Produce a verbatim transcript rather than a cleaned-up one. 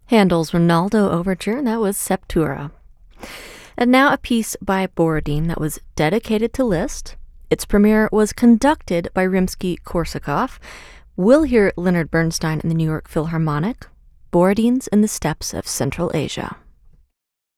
Handel's Ronaldo Overture, that was Septura. And now a piece by Borodin that was dedicated to Liszt. Its premiere was conducted by Rimsky-Korsakov. We'll hear Leonard Bernstein in the New York Philharmonic. Borodin's In the Steppes of Central Asia.